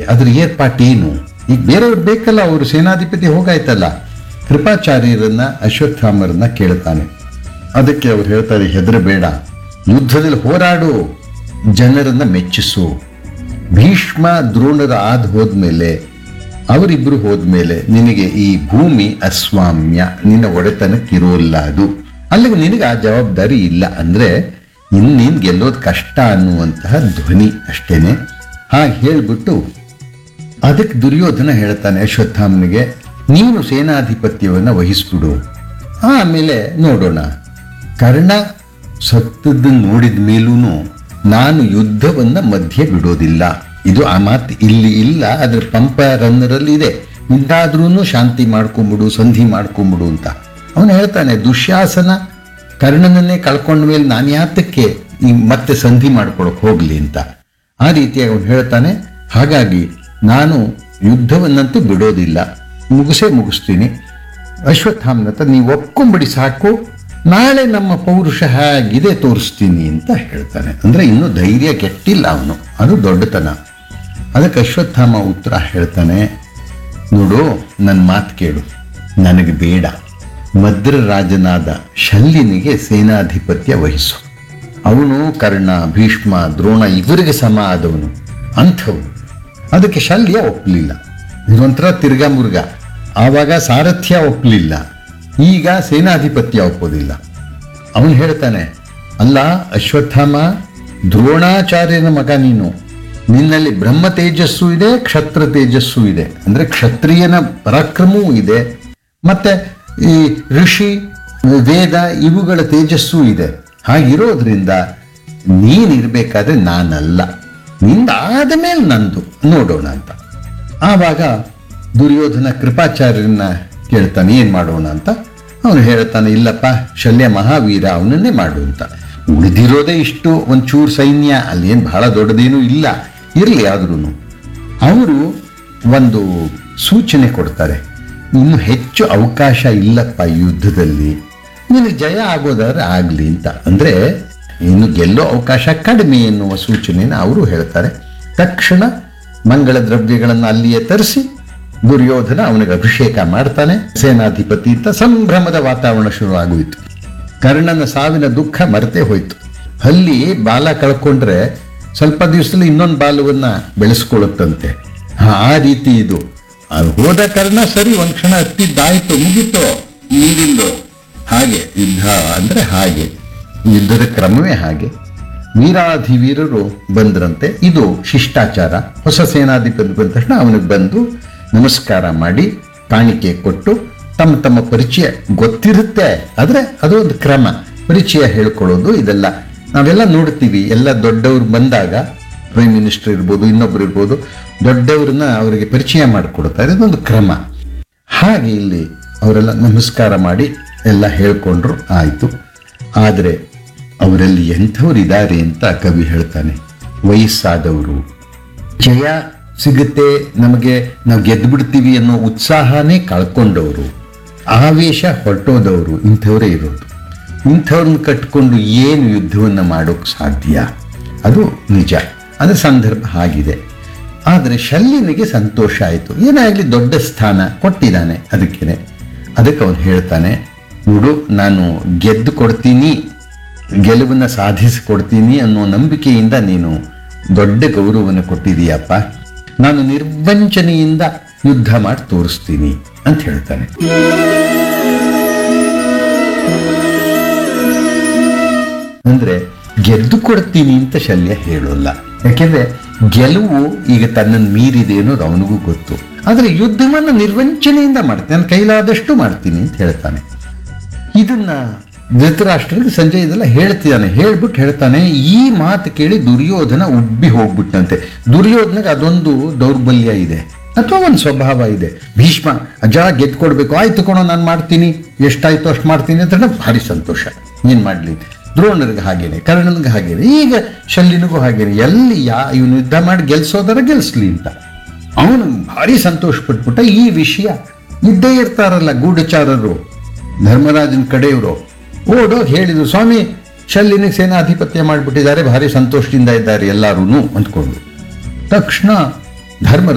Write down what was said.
ಅದ್ರ ಏರ್ಪಾಟೇನು? ಈಗ ಬೇರೆಯವ್ರು ಬೇಕಲ್ಲ, ಅವರು ಸೇನಾಧಿಪತಿ ಹೋಗಾಯ್ತಲ್ಲ. ಕೃಪಾಚಾರ್ಯರನ್ನ ಅಶ್ವತ್ಥಾಮರನ್ನ ಕೇಳ್ತಾನೆ. ಅದಕ್ಕೆ ಅವ್ರು ಹೇಳ್ತಾರೆ, ಹೆದರಬೇಡ, ಯುದ್ಧದಲ್ಲಿ ಹೋರಾಡು, ಜನರನ್ನ ಮೆಚ್ಚಿಸು. ಭೀಷ್ಮ ದ್ರೋಣರ ಹೋದ್ಮೇಲೆ, ಅವರಿಬ್ರು ಹೋದ್ಮೇಲೆ ನಿನಗೆ ಈ ಭೂಮಿ ಅಸ್ವಾಮ್ಯ, ನಿನ್ನ ಒಡೆತನಕ್ಕಿರೋಲ್ಲ. ಅದು ಅಲ್ಲಿಗೆ ನಿನಗೆ ಆ ಜವಾಬ್ದಾರಿ ಇಲ್ಲ. ಅಂದ್ರೆ ಇನ್ನೇನು ಗೆಲ್ಲೋದು ಕಷ್ಟ ಅನ್ನುವಂತಹ ಧ್ವನಿ ಅಷ್ಟೇನೆ. ಹಾಗೆ ಹೇಳ್ಬಿಟ್ಟು ಅದಕ್ಕೆ ದುರ್ಯೋಧನ ಹೇಳ್ತಾನೆ ಅಶ್ವತ್ಥಾಮನಿಗೆ, ನೀನು ಸೇನಾಧಿಪತ್ಯವನ್ನು ವಹಿಸ್ಬಿಡು, ಆಮೇಲೆ ನೋಡೋಣ. ಕರ್ಣ ಸತ್ತದ್ದನ್ನು ನೋಡಿದ ಮೇಲೂ ನಾನು ಯುದ್ಧವನ್ನ ಮಧ್ಯೆ ಬಿಡೋದಿಲ್ಲ. ಇದು ಆ ಮಾತು ಇಲ್ಲಿ ಇಲ್ಲ, ಅದ್ರ ಪಂಪ ರನ್ನರಲ್ಲಿ ಇದೆ. ಇಂದಾದ್ರೂ ಶಾಂತಿ ಮಾಡ್ಕೊಂಬಿಡು, ಸಂಧಿ ಮಾಡ್ಕೊಂಬಿಡು ಅಂತ ಅವನು ಹೇಳ್ತಾನೆ. ದುಶ್ಯಾಸನ ಕರ್ಣನನ್ನೇ ಕಳ್ಕೊಂಡ ಮೇಲೆ ನಾನು ಯಾತಕ್ಕೆ ಮತ್ತೆ ಸಂಧಿ ಮಾಡ್ಕೊಳಕ್ ಹೋಗ್ಲಿ ಅಂತ ಆ ರೀತಿಯಾಗಿ ಅವನು ಹೇಳ್ತಾನೆ. ಹಾಗಾಗಿ ನಾನು ಯುದ್ಧವನ್ನಂತೂ ಬಿಡೋದಿಲ್ಲ, ಮುಗಿಸ್ತೀನಿ. ಅಶ್ವತ್ಥಾಮನತ್ರ ನೀವು ಒಪ್ಕೊಂಬಿಡಿ ಸಾಕು, ನಾಳೆ ನಮ್ಮ ಪೌರುಷ ಹೇಗಿದೆ ತೋರಿಸ್ತೀನಿ ಅಂತ ಹೇಳ್ತಾನೆ. ಅಂದ್ರೆ ಇನ್ನೂ ಧೈರ್ಯ ಕೆಟ್ಟಿಲ್ಲ ಅವನು, ಅದು ದೊಡ್ಡತನ. ಅದಕ್ಕೆ ಅಶ್ವತ್ಥಾಮ ಉತ್ತರ ಹೇಳ್ತಾನೆ, ನೋಡು ನನ್ನ ಮಾತು ಕೇಳು, ನನಗೆ ಬೇಡ, ಮದ್ರ ರಾಜನಾದ ಶಲ್ಯನಿಗೆ ಸೇನಾಧಿಪತ್ಯ ವಹಿಸು. ಅವನು ಕರ್ಣ, ಭೀಷ್ಮ, ದ್ರೋಣ ಇವರಿಗೆ ಸಮ ಆದವನು, ಅಂಥವನು. ಅದಕ್ಕೆ ಶಲ್ಯ ಒಪ್ಪಲಿಲ್ಲ. ಇದೊಂಥರ ತಿರ್ಗಾ ಮುರ್ಗ. ಆವಾಗ ಸಾರಥ್ಯ ಒಪ್ಪಲಿಲ್ಲ, ಈಗ ಸೇನಾಧಿಪತ್ಯ ಒಪ್ಪೋದಿಲ್ಲ. ಅವನು ಹೇಳ್ತಾನೆ, ಅಲ್ಲ ಅಶ್ವತ್ಥಾಮ, ದ್ರೋಣಾಚಾರ್ಯನ ಮಗ ನೀನು, ನಿನ್ನಲ್ಲಿ ಬ್ರಹ್ಮ ತೇಜಸ್ಸು ಇದೆ, ಕ್ಷತ್ರ ತೇಜಸ್ಸು ಇದೆ. ಅಂದ್ರೆ ಕ್ಷತ್ರಿಯನ ಪರಾಕ್ರಮವೂ ಇದೆ, ಮತ್ತೆ ಈ ಋಷಿ ವೇದ ಇವುಗಳ ತೇಜಸ್ಸು ಇದೆ. ಹಾಗಿರೋದ್ರಿಂದ ನೀನಿರ್ಬೇಕಾದ್ರೆ ನಾನಲ್ಲ, ನಿಂದಾದ ಮೇಲೆ ನಂದು, ನೋಡೋಣ ಅಂತ. ಆವಾಗ ದುರ್ಯೋಧನ ಕೃಪಾಚಾರ್ಯರನ್ನ ಕೇಳ್ತಾನೆ, ಏನ್ ಮಾಡೋಣ ಅಂತ. ಅವನು ಹೇಳ್ತಾನೆ, ಇಲ್ಲಪ್ಪ, ಶಲ್ಯ ಮಹಾವೀರ, ಅವನನ್ನೇ ಮಾಡು ಅಂತ. ಉಳಿದಿರೋದೇ ಇಷ್ಟು ಒಂಚೂರು ಸೈನ್ಯ, ಅಲ್ಲಿ ಏನು ಬಹಳ ದೊಡ್ಡದೇನೂ ಇಲ್ಲ, ಇರಲಿ. ಆದ್ರೂ ಅವರು ಒಂದು ಸೂಚನೆ ಕೊಡ್ತಾರೆ, ಇನ್ನು ಹೆಚ್ಚು ಅವಕಾಶ ಇಲ್ಲಪ್ಪ ಯುದ್ಧದಲ್ಲಿ, ನಿನಗೆ ಜಯ ಆಗೋದಾದ್ರೆ ಆಗ್ಲಿ ಅಂತ. ಅಂದ್ರೆ ಇನ್ನು ಗೆಲ್ಲೋ ಅವಕಾಶ ಕಡಿಮೆ ಎನ್ನುವ ಸೂಚನೆಯನ್ನು ಅವರು ಹೇಳ್ತಾರೆ. ತಕ್ಷಣ ಮಂಗಳ ದ್ರವ್ಯಗಳನ್ನು ಅಲ್ಲಿಯೇ ತರಿಸಿ ದುರ್ಯೋಧನ ಅವನಿಗೆ ಅಭಿಷೇಕ ಮಾಡ್ತಾನೆ. ಸೇನಾಧಿಪತಿ ಅಂತ ಸಂಭ್ರಮದ ವಾತಾವರಣ ಶುರು ಆಗೋಯ್ತು. ಕರ್ಣನ ಸಾವಿನ ದುಃಖ ಮರೆತೇ ಹೋಯ್ತು. ಅಲ್ಲಿ ಬಾಲ ಕಳ್ಕೊಂಡ್ರೆ ಸ್ವಲ್ಪ ದಿವಸದಲ್ಲಿ ಇನ್ನೊಂದು ಬಾಲವನ್ನ ಬೆಳೆಸ್ಕೊಳ್ಳುತ್ತಂತೆ. ಆ ರೀತಿ ಇದು. ಹೋದ ಕರ್ಣ ಸರಿ, ಒಂದ್ ಕ್ಷಣ ಹತ್ತಿದ್ದಾಯ್ತು, ಮುಗೀತು, ಮುಂದಿಂದು. ಹಾಗೆ ಯುದ್ಧ ಅಂದ್ರೆ ಹಾಗೆ, ಯುದ್ಧದ ಕ್ರಮವೇ ಹಾಗೆ. ವೀರಾಧಿವೀರರು ಬಂದ್ರಂತೆ. ಇದು ಶಿಷ್ಟಾಚಾರ. ಹೊಸ ಸೇನಾಧಿಪತಿ ಬಂದ ತಕ್ಷಣ ಅವನಿಗೆ ಬಂದು ನಮಸ್ಕಾರ ಮಾಡಿ ಕಾಣಿಕೆ ಕೊಟ್ಟು ತಮ್ಮ ತಮ್ಮ ಪರಿಚಯ ಗೊತ್ತಿರುತ್ತೆ, ಆದ್ರೆ ಅದು ಒಂದು ಕ್ರಮ, ಪರಿಚಯ ಹೇಳ್ಕೊಳ್ಳೋದು. ಇದೆಲ್ಲ ನಾವೆಲ್ಲ ನೋಡ್ತೀವಿ. ಎಲ್ಲ ದೊಡ್ಡವ್ರು ಬಂದಾಗ, ಪ್ರೈಮ್ ಮಿನಿಸ್ಟರ್ ಇರ್ಬೋದು, ಇನ್ನೊಬ್ರು ಇರ್ಬೋದು, ದೊಡ್ಡವ್ರನ್ನ ಅವರಿಗೆ ಪರಿಚಯ ಮಾಡಿಕೊಡ್ತಾರೆ, ಇದೊಂದು ಕ್ರಮ. ಹಾಗೆ ಇಲ್ಲಿ ಅವರೆಲ್ಲ ನಮಸ್ಕಾರ ಮಾಡಿ ಎಲ್ಲ ಹೇಳ್ಕೊಂಡ್ರು, ಆಯ್ತು. ಆದರೆ ಅವರಲ್ಲಿ ಎಂಥವ್ರು ಇದ್ದಾರೆ ಅಂತ ಕವಿ ಹೇಳ್ತಾನೆ. ವಯಸ್ಸಾದವರು, ಜಯ ಸಿಗುತ್ತೆ ನಮಗೆ, ನಾವು ಗೆದ್ದು ಬಿಡ್ತೀವಿ ಅನ್ನೋ ಉತ್ಸಾಹನೇ ಕಳ್ಕೊಂಡವರು, ಆವೇಶ ಹೊರಟೋದವರು, ಇಂಥವರೇ ಇರೋದು. ಇಂಥವ್ರನ್ನ ಕಟ್ಕೊಂಡು ಏನು ಯುದ್ಧವನ್ನು ಮಾಡೋಕೆ ಸಾಧ್ಯ? ಅದು ನಿಜ. ಅದು ಸಂದರ್ಭ ಹಾಗಿದೆ. ಆದರೆ ಶಲ್ಯನಿಗೆ ಸಂತೋಷ ಆಯಿತು. ಏನಾಗಲಿ, ದೊಡ್ಡ ಸ್ಥಾನ ಕೊಟ್ಟಿದ್ದಾನೆ. ಅದಕ್ಕೆ ಅವನು ಹೇಳ್ತಾನೆ, ನೋಡು, ನಾನು ಗೆದ್ದು ಕೊಡ್ತೀನಿ, ಗೆಲುವನ್ನು ಸಾಧಿಸಿಕೊಡ್ತೀನಿ ಅನ್ನೋ ನಂಬಿಕೆಯಿಂದ ನೀನು ದೊಡ್ಡ ಗೌರವವನ್ನು ಕೊಟ್ಟಿದೀಯಪ್ಪ. ನಾನು ನಿರ್ವಂಚನೆಯಿಂದ ಯುದ್ಧ ಮಾಡಿ ತೋರಿಸ್ತೀನಿ ಅಂತ ಹೇಳ್ತಾನೆ. ಅಂದ್ರೆ ಗೆದ್ದು ಕೊಡ್ತೀನಿ ಅಂತ ಶಲ್ಯ ಹೇಳೋಲ್ಲ. ಯಾಕೆಂದ್ರೆ ಗೆಲುವು ಈಗ ತನ್ನನ್ನು ಮೀರಿದೆ ಅನ್ನೋದು ಅವನಿಗೂ ಗೊತ್ತು. ಆದ್ರೆ ಯುದ್ಧವನ್ನು ನಿರ್ವಂಚನೆಯಿಂದ ಮಾಡ್ತೀನಿ, ನಾನು ಕೈಲಾದಷ್ಟು ಮಾಡ್ತೀನಿ ಅಂತ ಹೇಳ್ತಾನೆ. ಇದನ್ನ ಧೃತರಾಷ್ಟ್ರನಿಗೆ ಸಂಜಯ್ ಇದೆಲ್ಲ ಹೇಳ್ಬಿಟ್ಟು ಹೇಳ್ತಾನೆ. ಈ ಮಾತು ಕೇಳಿ ದುರ್ಯೋಧನ ಉಬ್ಬಿ ಹೋಗ್ಬಿಟ್ಟಂತೆ. ದುರ್ಯೋಧನಗೆ ಅದೊಂದು ದೌರ್ಬಲ್ಯ ಇದೆ, ಅಥವಾ ಒಂದು ಸ್ವಭಾವ ಇದೆ. ಭೀಷ್ಮ ಅಜ್ಜ ಗೆದ್ಕೊಡ್ಬೇಕು, ಆಯ್ತು ಕಣೋ ನಾನು ಮಾಡ್ತೀನಿ, ಎಷ್ಟಾಯ್ತು ಅಷ್ಟು ಮಾಡ್ತೀನಿ ಅಂತ ಭಾರಿ ಸಂತೋಷ. ಏನ್ ಮಾಡ್ಲಿ, ದ್ರೋಣರಿಗೆ ಹಾಗೇನೆ, ಕರ್ಣನಿಗೆ ಹಾಗೇನೆ, ಈಗ ಶಲ್ಯನಿಗೂ ಹಾಗೇನೆ. ಎಲ್ಲಿ ಇವನು ಯುದ್ಧ ಮಾಡಿ ಗೆಲ್ಸೋದರ ಗೆಲ್ಸ್ಲಿ ಅಂತ ಅವನು ಭಾರಿ ಸಂತೋಷ ಪಟ್ಬಿಟ್ಟ. ಈ ವಿಷಯ ಇದ್ದೇ ಇರ್ತಾರಲ್ಲ ಗೂಢಚಾರರು, ಧರ್ಮರಾಜನ ಕಡೆಯವರು ಓಡೋಗಿ ಹೇಳಿದ್ರು, ಸ್ವಾಮಿ ಶಲ್ಯನಿಗೆ ಸೇನಾಧಿಪತ್ಯ ಮಾಡಿಬಿಟ್ಟಿದ್ದಾರೆ, ಭಾರಿ ಸಂತೋಷದಿಂದ ಇದ್ದಾರೆ ಎಲ್ಲರೂ ಅಂದ್ಕೊಂಡು. ತಕ್ಷಣ ಧರ್ಮ